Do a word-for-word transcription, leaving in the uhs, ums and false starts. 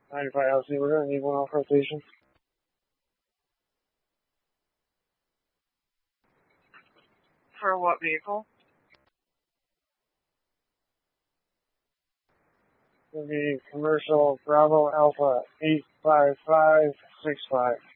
ninety-five L C, we're going to need one off rotation. For what vehicle? It'll be commercial Bravo Alpha eight five five six five.